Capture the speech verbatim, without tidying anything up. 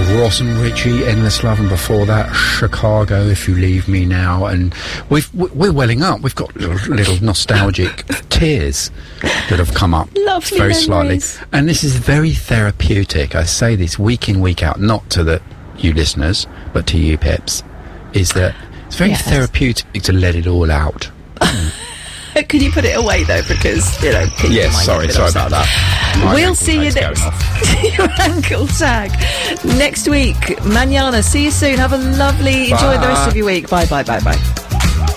Ross and Richie, Endless Love, and before that, Chicago, If You Leave Me Now, and we've, we're welling up. We've got little, little nostalgic tears that have come up Lovely very memories. slightly. And this is very therapeutic. I say this week in, week out, not to the you listeners, but to you, Pips, is that it's very Yes. therapeutic to let it all out. Could you put it away, though, because, you know, people Yes, might sorry, get sorry upset. about that. My We'll ankle see you tag's going next. off. Your ankle tag next week. Manana. See you soon. Have a lovely. Enjoy the rest of your week. Bye, bye, bye, bye.